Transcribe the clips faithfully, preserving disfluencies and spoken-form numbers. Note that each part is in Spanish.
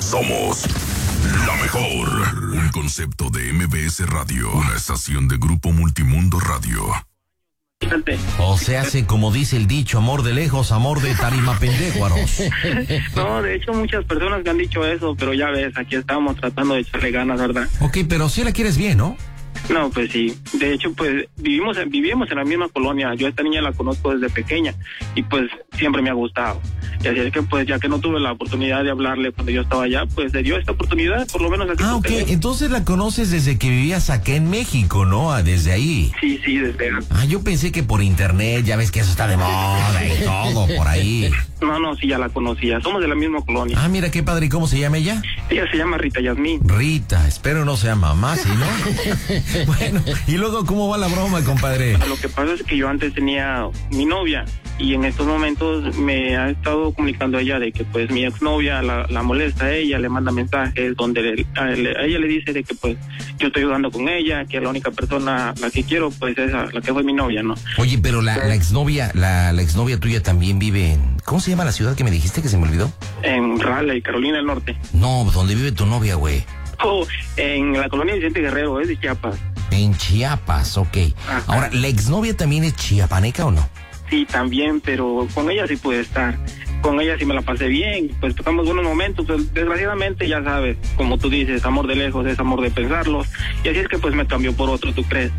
Somos la mejor. Un concepto de M B S Radio, una estación de Grupo Multimundo Radio. O se hace como dice el dicho, amor de lejos, amor de tarimapendéguaros. No, de hecho muchas personas me han dicho eso, pero ya ves, aquí estamos tratando de echarle ganas, ¿verdad? Ok, pero si la quieres bien, ¿no? No, pues sí. De hecho, pues vivimos vivíamos en la misma colonia. Yo a esta niña la conozco desde pequeña y pues siempre me ha gustado. Y así es que pues ya que no tuve la oportunidad de hablarle cuando yo estaba allá, pues se dio esta oportunidad, por lo menos aquí. Ah, ok. Teléfono. Entonces la conoces desde que vivías acá en México, ¿no? Ah, desde ahí. Sí, sí, desde... Ah, yo pensé que por internet, ya ves que eso está de moda y todo por ahí. No, no, sí, ya la conocía. Somos de la misma colonia. Ah, mira qué padre. ¿Y cómo se llama ella? Ella se llama Rita Yasmín. Rita, espero no sea mamá, ¿sí, no? Bueno, y luego, ¿cómo va la broma, compadre? Lo que pasa es que yo antes tenía mi novia y en estos momentos me ha estado comunicando ella de que pues mi exnovia la, la molesta a ella, le manda mensajes donde le, a, le, a ella le dice de que pues yo estoy jugando con ella, que la única persona la que quiero pues es a, la que fue mi novia, ¿no? Oye, pero la, la exnovia, la, la exnovia tuya también vive en... ¿Cómo se llama la ciudad que me dijiste que se me olvidó? En Raleigh, Carolina del Norte. No, ¿dónde vive tu novia, güey? Oh, en la colonia Vicente Guerrero, es de Chiapas. En Chiapas, ok. Ajá. Ahora, ¿la exnovia también es chiapaneca o no? Sí, también, pero con ella sí pude estar. Con ella sí me la pasé bien, pues pasamos buenos momentos, pues desgraciadamente ya sabes, como tú dices, amor de lejos es amor de pensarlo, y así es que pues me cambió por otro, ¿tú crees?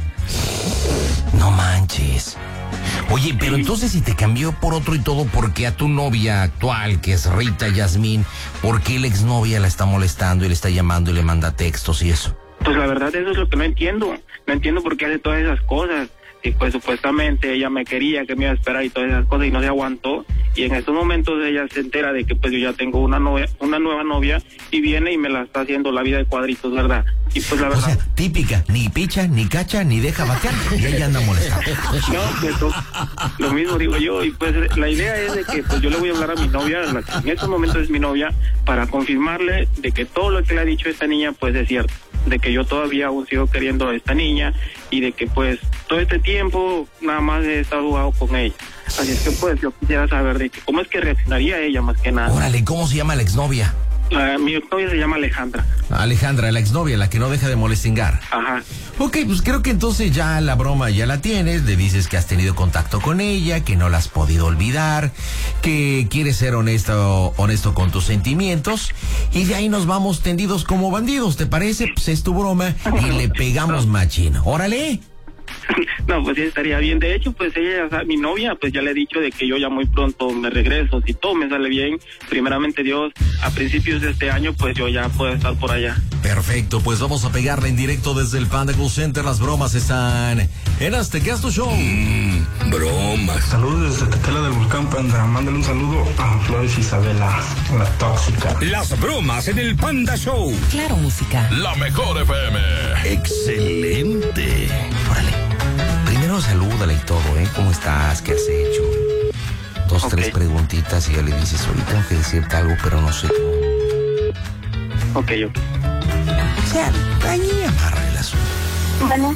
No manches. Oye, pero entonces si te cambió por otro y todo, ¿por qué a tu novia actual, que es Rita Yasmín, por qué la exnovia la está molestando y le está llamando y le manda textos y eso? Pues la verdad eso es lo que no entiendo, no entiendo por qué hace todas esas cosas. Y pues supuestamente ella me quería, que me iba a esperar y todas esas cosas y no se aguantó, y en estos momentos ella se entera de que pues yo ya tengo una novia, una nueva novia, y viene y me la está haciendo la vida de cuadritos, ¿verdad? Y pues la verdad... O sea, típica, ni picha, ni cacha, ni deja batear, y ella anda molestando. No, pues lo, lo mismo digo yo, y pues la idea es de que pues yo le voy a hablar a mi novia, la que en estos momentos es mi novia, para confirmarle de que todo lo que le ha dicho esta niña pues es cierto, de que yo todavía aún sigo queriendo a esta niña, y de que pues todo este tiempo nada más he estado jugado con ella. Así es que pues yo quisiera saber de que cómo es que reaccionaría ella más que nada. Órale, ¿cómo se llama la exnovia? Uh, mi exnovia se llama Alejandra. Alejandra, la exnovia, la que no deja de molestingar. Ajá. Ok, pues creo que entonces ya la broma ya la tienes, le dices que has tenido contacto con ella, que no la has podido olvidar, que quieres ser honesto, honesto con tus sentimientos, y de ahí nos vamos tendidos como bandidos, ¿te parece? Pues es tu broma y le pegamos machín. ¡Órale! No, pues sí estaría bien. De hecho, pues ella, o sea, mi novia, pues ya le he dicho de que yo ya muy pronto me regreso. Si todo me sale bien, primeramente Dios, a principios de este año, pues yo ya puedo estar por allá. Perfecto, pues vamos a pegarle en directo desde el Panda Cool Center. Las bromas están en Aztecasto Show. Mm, bromas. Saludos desde Tetela del Volcán, Panda. Mándale un saludo a Flores Isabela, la tóxica. Las bromas en el Panda Show. Claro, música. La mejor F M. Excelente. Órale. Primero salúdala y todo, ¿eh? ¿Cómo estás? ¿Qué has hecho? Dos, okay. Tres preguntitas y ya le dices, ahorita tengo que decirte algo, pero no sé cómo. Ok, ok. O sea, ahí amarra el asunto. Bueno.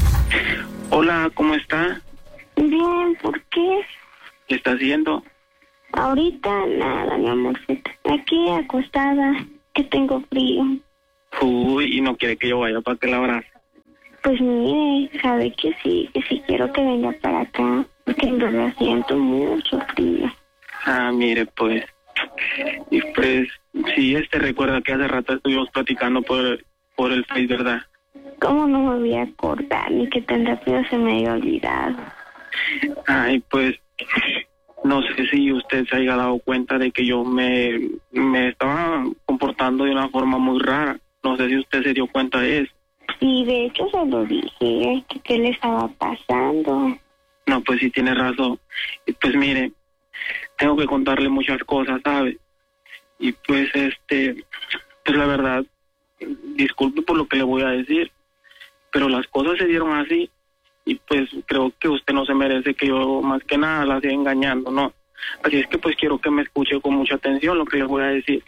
Hola, ¿cómo está? Bien, ¿por qué? ¿Qué está haciendo? Ahorita nada, mi amorcita. Aquí acostada, que tengo frío. Uy, y no quiere que yo vaya para que la abrace. Pues mire, sabe que sí, que sí quiero que venga para acá, porque en verdad siento mucho frío. Ah, mire, pues, y pues, sí, este recuerda que hace rato estuvimos platicando por, por el Face, ¿verdad? ¿Cómo no me voy a acordar, ni que tan rápido se me haya olvidado? Ay, pues, no sé si usted se haya dado cuenta de que yo me, me estaba comportando de una forma muy rara. No sé si usted se dio cuenta de eso. Sí, de hecho se lo dije, que qué le estaba pasando. No, pues sí tiene razón. Y pues mire, tengo que contarle muchas cosas, ¿sabe? Y pues este, pues la verdad, disculpe por lo que le voy a decir, pero las cosas se dieron así, y pues creo que usted no se merece que yo más que nada la siga engañando, ¿no? Así es que pues quiero que me escuche con mucha atención lo que le voy a decir.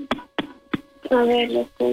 A ver, lo que...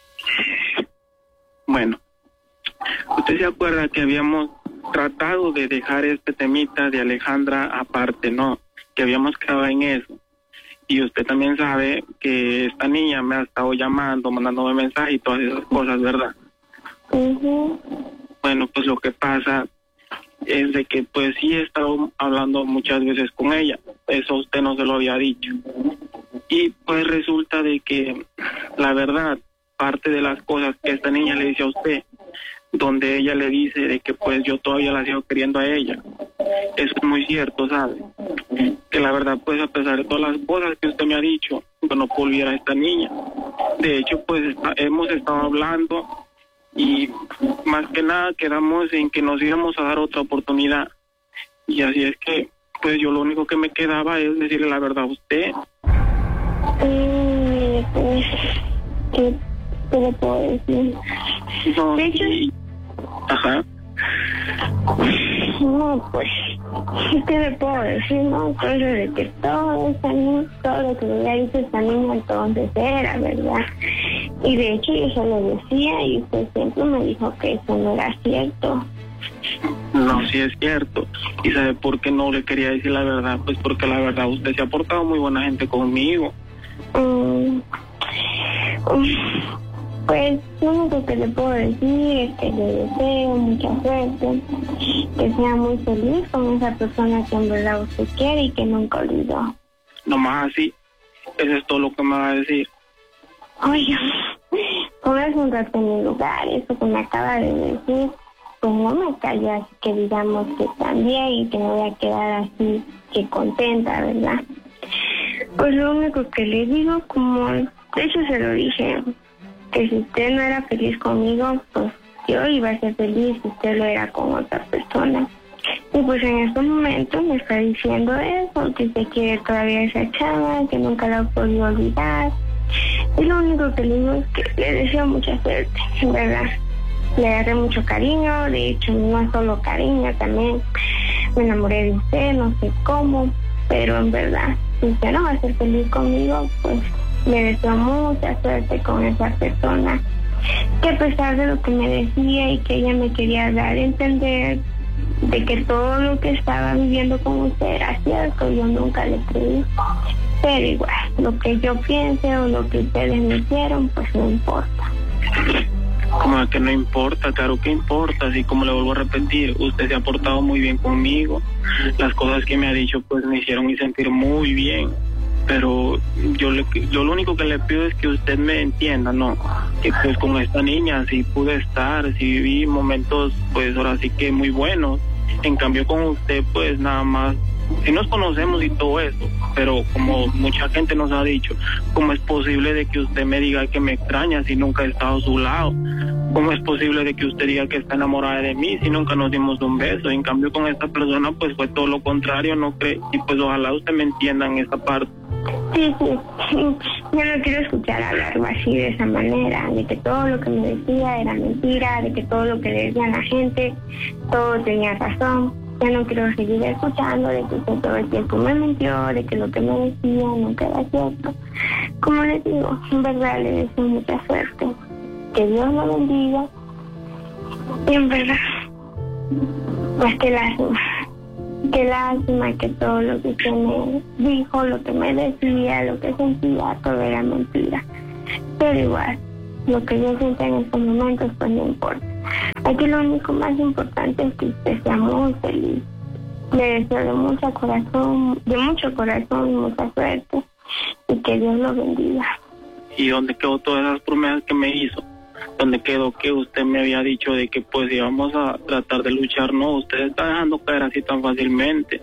Bueno, usted se acuerda que habíamos tratado de dejar este temita de Alejandra aparte, ¿no? Que habíamos quedado en eso. Y usted también sabe que esta niña me ha estado llamando, mandándome mensajes y todas esas cosas, ¿verdad? Uh-huh. Bueno, pues lo que pasa es de que pues sí he estado hablando muchas veces con ella, eso usted no se lo había dicho. Y pues resulta de que la verdad, parte de las cosas que esta niña le dice a usted, donde ella le dice de que pues yo todavía la sigo queriendo a ella, eso es muy cierto, ¿sabe? Que la verdad pues a pesar de todas las cosas que usted me ha dicho, yo no puedo olvidar a esta niña. De hecho pues está, hemos estado hablando y más que nada quedamos en que nos íbamos a dar otra oportunidad. Y así es que pues yo lo único que me quedaba es decirle la verdad a usted. Eh, pues, ¿qué, qué le puedo decir? No, De hecho, y... Ajá. No, pues, ¿qué le puedo decir? No, todo eso de que todo esta niña, todo lo que me había dicho esta niña entonces era, ¿verdad? Y de hecho yo se lo decía y usted siempre me dijo que eso no era cierto. No, sí es cierto. ¿Y sabe por qué no le quería decir la verdad? Pues porque la verdad usted se ha portado muy buena gente conmigo. Mm, um, pues lo único que le puedo decir es que le deseo mucha suerte, que sea muy feliz con esa persona que en verdad usted quiere y que nunca olvidó. Nomás así, eso es todo lo que me va a decir. Oye, póngase un rato en mi lugar, eso que me acaba de decir, pues no me callo, así que digamos que también y que me voy a quedar así, que contenta, ¿verdad? Pues lo único que le digo, como de hecho se lo dije, que si usted no era feliz conmigo, pues yo iba a ser feliz si usted lo era con otra persona. Y pues en estos momentos me está diciendo eso, que usted quiere todavía a esa chava, que nunca la ha podido olvidar. Y lo único que le digo es que le deseo mucha suerte, en verdad. Le agarré mucho cariño, de hecho no es solo cariño, también me enamoré de usted, no sé cómo, pero en verdad, si usted no va a ser feliz conmigo, pues le deseo mucha suerte con esa persona, que a pesar de lo que me decía y que ella me quería dar a entender de que todo lo que estaba viviendo con usted era cierto, yo nunca le creí. Pero igual, lo que yo piense o lo que ustedes me hicieron, pues no importa. Como que no importa, claro que importa, así como le vuelvo a repetir, usted se ha portado muy bien conmigo, las cosas que me ha dicho pues me hicieron sentir muy bien, pero yo le, yo lo único que le pido es que usted me entienda, ¿no? Que pues con esta niña sí pude estar, sí viví momentos pues ahora sí que muy buenos, en cambio con usted pues nada más, sí nos conocemos y todo eso, pero como mucha gente nos ha dicho, ¿cómo es posible de que usted me diga que me extraña si nunca he estado a su lado? ¿Cómo es posible de que usted diga que está enamorada de mí si nunca nos dimos un beso? En cambio con esta persona pues fue todo lo contrario, ¿no cree? Y pues ojalá usted me entienda en esta parte. Sí, sí, yo no quiero escuchar hablarlo así de esa manera, de que todo lo que me decía era mentira, de que todo lo que le decían a la gente, todo tenía razón. Ya no quiero seguir escuchando de que usted todo el tiempo me mintió, de que lo que me decía nunca era cierto. Como les digo, en verdad le deseo mucha suerte. Que Dios lo bendiga. Y en verdad, pues qué lástima. Qué lástima que todo lo que usted me dijo, lo que me decía, lo que sentía, todo era mentira. Pero igual, lo que yo siento en estos momentos, pues no importa. Aquí lo único más importante es que usted sea muy feliz. Le deseo de mucho corazón, de mucho corazón, mucha suerte y que Dios lo bendiga. ¿Y dónde quedó todas esas promesas que me hizo? ¿Dónde quedó que usted me había dicho de que pues íbamos a tratar de luchar? No, usted está dejando caer así tan fácilmente.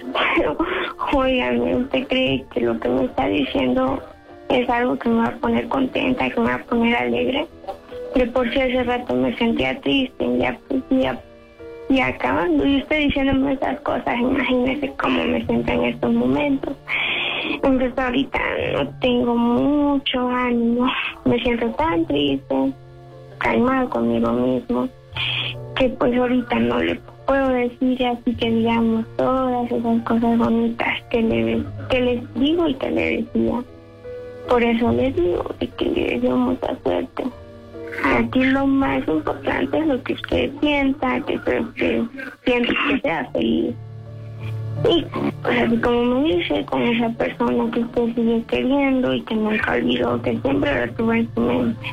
Óigame, ¿usted cree que lo que me está diciendo es algo que me va a poner contenta, que me va a poner alegre? De por sí hace rato me sentía triste, ya pues ya, ya acabando, y usted diciéndome esas cosas, imagínese cómo me siento en estos momentos. Entonces ahorita no tengo mucho ánimo, me siento tan triste, tan mal conmigo mismo, que pues ahorita no le puedo decir así que digamos todas esas cosas bonitas que, le, que les digo y que le decía. Por eso les digo que le deseo mucha suerte. Aquí lo más importante es lo que usted piensa, que usted siente que sea feliz. Y pues así como me dice, con esa persona que usted sigue queriendo y que nunca olvidó, que siempre lo tuve en su mente.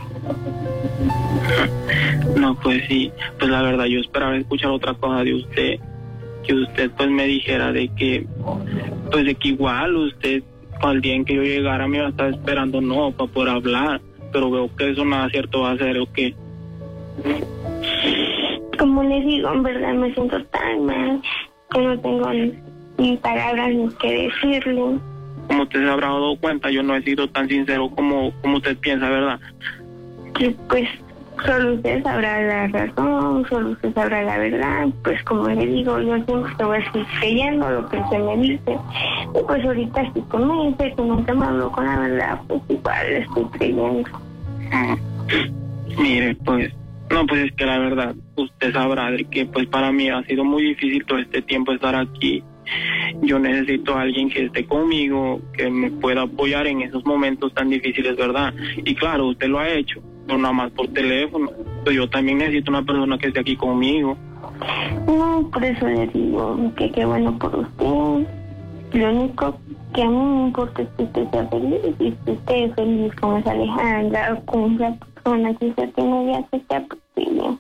No, pues sí, pues la verdad yo esperaba escuchar otra cosa de usted, que usted pues me dijera de que, pues de que igual usted al día en que yo llegara me iba a estar esperando, no, para poder hablar, pero veo que eso nada cierto va a ser, ¿o qué? Como les digo, en verdad me siento tan mal que no tengo ni, ni palabras ni que decirle. Como usted se habrá dado cuenta, yo no he sido tan sincero como, como usted piensa, ¿verdad? Que pues solo usted sabrá la razón, solo usted sabrá la verdad. Pues como le digo, yo siempre estoy así creyendo lo que usted me dice. Y pues ahorita estoy con él, que nunca me habló con la verdad, pues igual le estoy creyendo. Mire, pues, no, pues es que la verdad, usted sabrá de que pues para mí ha sido muy difícil todo este tiempo estar aquí. Yo necesito a alguien que esté conmigo, que me pueda apoyar en esos momentos tan difíciles, ¿verdad? Y claro, usted lo ha hecho, no nada más por teléfono, pero yo también necesito una persona que esté aquí conmigo. No, por eso le digo que qué bueno por usted. Lo único que a mí me importa es que usted sea feliz, y que usted esté feliz con esa Alejandra, o con esa persona que usted tiene ya que sea posible.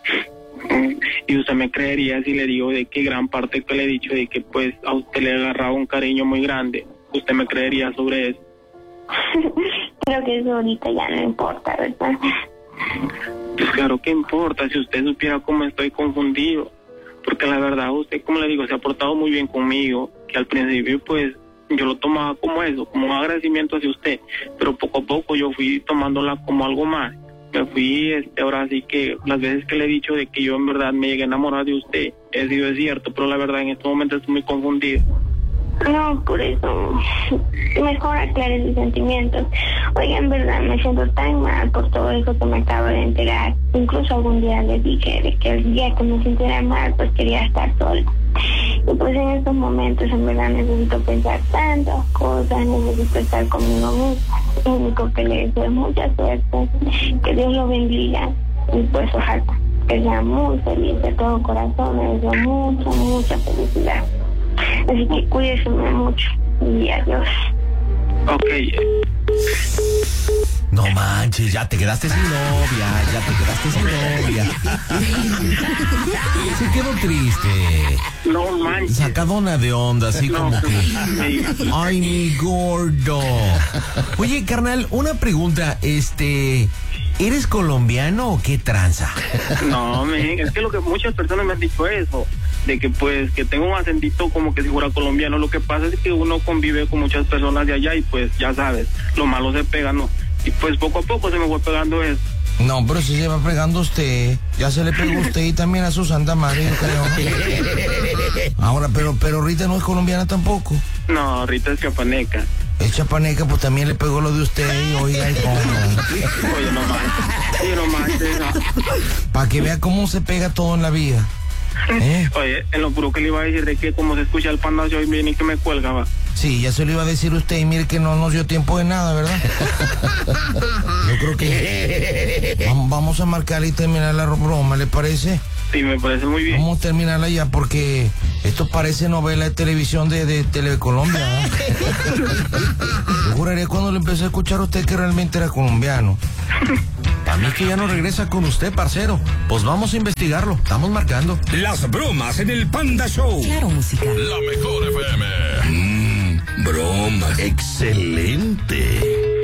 Y usted me creería si le digo de que gran parte que le he dicho de que pues a usted le agarraba un cariño muy grande. ¿Usted me creería sobre eso? Creo que eso ahorita ya no importa, ¿verdad? Pues claro que importa, si usted supiera cómo estoy confundido. Porque la verdad, usted, como le digo, se ha portado muy bien conmigo, que al principio pues yo lo tomaba como eso, como un agradecimiento hacia usted, pero poco a poco yo fui tomándola como algo más. Me fui, este, ahora sí que las veces que le he dicho de que yo en verdad me llegué a enamorar de usted, he sido cierto, pero la verdad en este momento estoy muy confundido. No, por eso, mejor aclare sus sentimientos. Oiga, en verdad me siento tan mal por todo eso que me acabo de enterar. Incluso algún día le dije de que el día que me sintiera mal, pues quería estar sola. Y pues en estos momentos en verdad necesito pensar tantas cosas, necesito estar conmigo misma. Lo único que le deseo es mucha suerte, que Dios lo bendiga y pues ojalá que sea muy feliz de todo corazón. Me deseo mucha, mucha felicidad. Así que cuídese mucho y adiós. Ok. No manches, ya te quedaste sin novia, ya te quedaste sin novia. Se quedó triste. No manches. Sacadona de onda, así No, como que... sí. Ay, mi gordo. Oye, carnal, una pregunta, este... ¿Eres colombiano o qué tranza? No, men, es que lo que muchas personas me han dicho eso, de que pues que tengo un acentito como que si fuera colombiano. Lo que pasa es que uno convive con muchas personas de allá y pues ya sabes, lo malo se pega, ¿no? Y pues poco a poco se me fue pegando eso. No, pero si se va pegando usted, ya se le pegó a usted y también a su Santa María, creo. Ahora, pero, pero Rita no es colombiana tampoco. No, Rita es chapaneca. Es chapaneca, pues también le pegó lo de usted y oiga, ¿cómo? Oye, no manches, oye, no manches, no. Para que vea cómo se pega todo en la vida. ¿Eh? Oye, en lo puro que le iba a decir de que como se escucha el Panda Show y viene y que me cuelga, va. Sí, ya se lo iba a decir usted y mire que no nos dio tiempo de nada, ¿verdad? Yo creo que vamos a marcar y terminar la broma, ¿le parece? Sí, me parece muy bien. Vamos a terminarla ya porque esto parece novela de televisión de, de Telecolombia, ¿no? Yo juraría cuando le empecé a escuchar a usted que realmente era colombiano. A mí que ya no regresa con usted, parcero. Pues vamos a investigarlo, estamos marcando. Las bromas en el Panda Show. Claro, música. La mejor F M. Mmm, bromas. Excelente.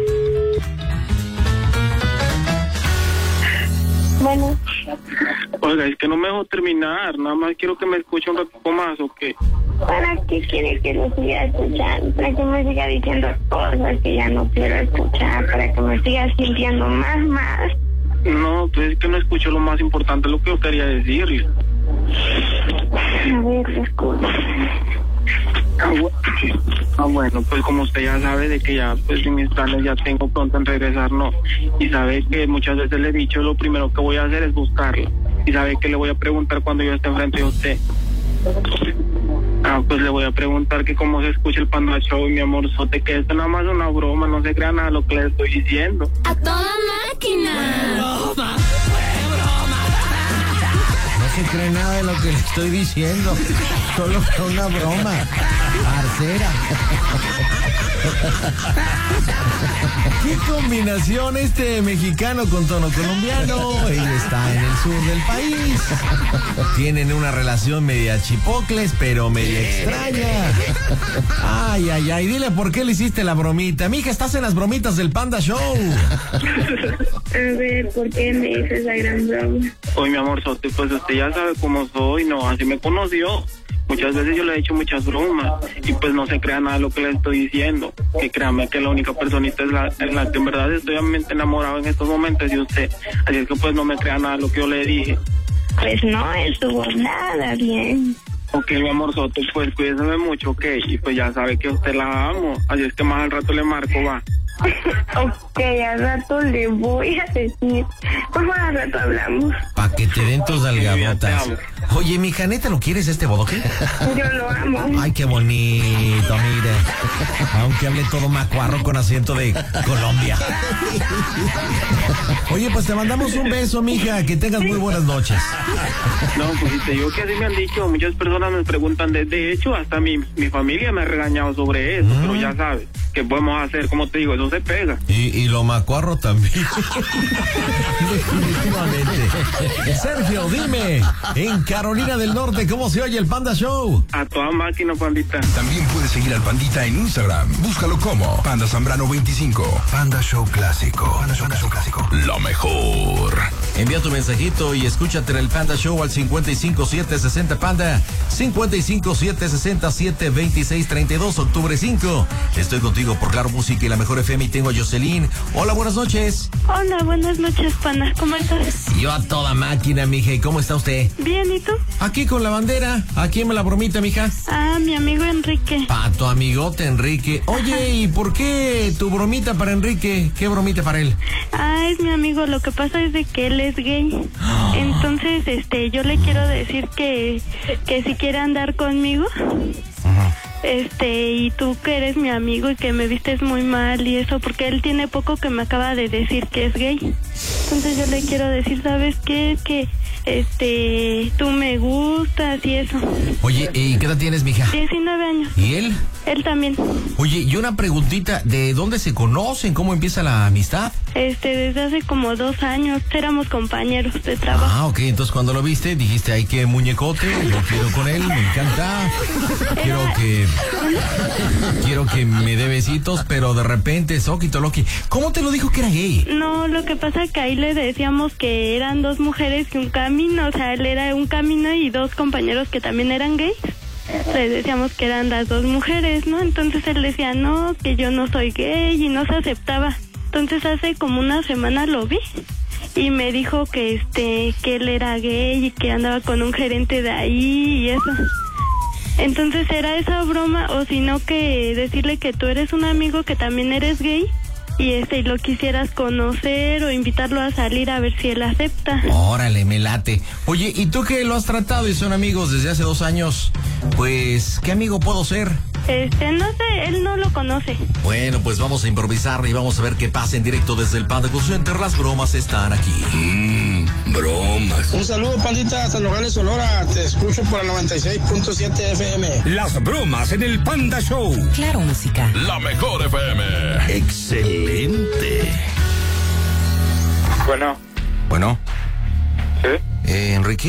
Bueno, Oiga, es que no me dejo terminar, nada más quiero que me escuche un ratito más, ¿o qué? ¿para qué quiere que lo siga escuchando? Para que me siga diciendo cosas que ya no quiero escuchar, para que me siga sintiendo más, más. No, pues es que no escucho lo más importante, lo que yo quería decirle. A ver, escucha. Ah, bueno. Ah, bueno, pues como usted ya sabe de que ya, pues en mis planes ya tengo pronto en regresar, ¿no? Y sabe que muchas veces le he dicho, lo primero que voy a hacer es buscarlo. Y sabe que le voy a preguntar cuando yo esté enfrente de usted. Ah, pues le voy a preguntar que cómo se escucha el Panda Show, mi amorzote, que esto nada más es una broma, no se crea nada de lo que le estoy diciendo. ¡A toda máquina! No se cree nada de lo que le estoy diciendo. Solo fue una broma. Arcera. Qué combinación este mexicano con tono colombiano. Él está en el sur del país. Tienen una relación media chipocles, pero media extraña. Ay, ay, ay. Dile por qué le hiciste la bromita. Mija, estás en las bromitas del Panda Show. A ver, ¿por qué me hizo esa gran broma? Oye, mi amor, Sote, pues usted ya sabe cómo soy, ¿no? Así me conoció. Muchas veces yo le he hecho muchas bromas y pues no se crea nada de lo que le estoy diciendo. Que créame que la única personita es la, en la que en verdad estoy realmente enamorado en estos momentos de usted. Así es que pues no me crea nada de lo que yo le dije. Pues no estuvo nada bien. Ok, mi amor, Soto, pues cuídese mucho, ok. Y pues ya sabe que usted la amo. Así es que más al rato le marco, va. Ok, al rato le voy a decir. Por favor, al rato hablamos. Pa' que te den tus algabotas. Oye, mija, ¿neta lo quieres este bodoque? Yo lo amo. Ay, qué bonito, mire. Aunque hable todo macuarro con acento de Colombia. Oye, pues te mandamos un beso, mija. Que tengas muy buenas noches. No, pues si te digo que así me han dicho. Muchas personas me preguntan. De, de hecho, hasta mi, mi familia me ha regañado sobre eso. Mm. Pero ya sabes, ¿qué podemos hacer? Como te digo, eso se pega. Y, y lo macuarro también. Definitivamente. Sergio, dime, en Carolina del Norte, ¿cómo se oye el Panda Show? A toda máquina, Pandita. También puedes seguir al Pandita en Instagram. Búscalo como Panda Zambrano veinticinco. Panda Show Clásico. Panda Show, Panda Show Clásico. Lo mejor. Envía tu mensajito y escúchate en el Panda Show al cincuenta y cinco siete sesenta Panda. cincuenta y cinco siete sesenta siete veintiséis treinta y dos, octubre cinco. Estoy contigo por Claro Música y la Mejor F M y tengo a Jocelyn. Hola, buenas noches. Hola, buenas noches, Panda. ¿Cómo estás? Yo a toda máquina, mija. ¿Y cómo está usted? Bien, ¿y tú? Aquí con la bandera. ¿A quién me la bromita, mija? Ah, mi amigo Enrique. Pa' tu amigote Enrique. Oye, ¿y por qué tu bromita para Enrique? ¿Qué bromita para él? Ah, es mi amigo. Lo que pasa es de que él es gay. Entonces, este, yo le quiero decir que, que si quiere andar conmigo. Ajá. Este, y tú que eres mi amigo y que me vistes muy mal y eso, porque él tiene poco que me acaba de decir que es gay. Entonces yo le quiero decir, ¿sabes qué? Que, este, tú me gustas y eso. Oye, ¿y qué edad tienes, mija? diecinueve años. ¿Y él? Él también. Oye, y una preguntita, ¿de dónde se conocen? ¿Cómo empieza la amistad? Este, desde hace como dos años, éramos compañeros de trabajo. Ah, ok, entonces cuando lo viste, dijiste, ay, qué muñecote, yo quiero con él, me encanta. Quiero que... Quiero que me dé besitos, pero de repente, Soquito Loki. ¿Cómo te lo dijo que era gay? No, lo que pasa es que ahí le decíamos que eran dos mujeres y un camino, o sea, él era un camino y dos compañeros que también eran gays. Le decíamos que eran las dos mujeres, ¿no? Entonces él decía, no, que yo no soy gay y no se aceptaba. Entonces hace como una semana lo vi y me dijo que este, que él era gay y que andaba con un gerente de ahí y eso. Entonces, ¿era esa broma o si no que decirle que tú eres un amigo que también eres gay y este y lo quisieras conocer o invitarlo a salir a ver si él acepta? Órale, me late. Oye, ¿y tú que lo has tratado y son amigos desde hace dos años? Pues, ¿qué amigo puedo ser? Este, no sé, él no lo conoce. Bueno, pues vamos a improvisar y vamos a ver qué pasa en directo desde el Panda Center. Las bromas están aquí. Mmm, bromas. Un saludo, Pandita, hasta Nogales, Sonora. Te escucho por el noventa y seis punto siete F M. Las bromas en el Panda Show. Claro Música. La Mejor F M. Excelente. Bueno. Bueno. ¿Sí? Eh, Enrique.